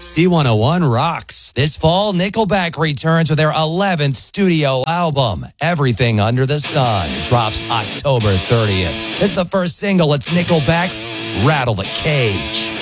C101 rocks. This fall, Nickelback returns with their 11th studio album, Everything Under the Sun. It drops October 30th. This is the first single. It's Nickelback's Rattle the Cage.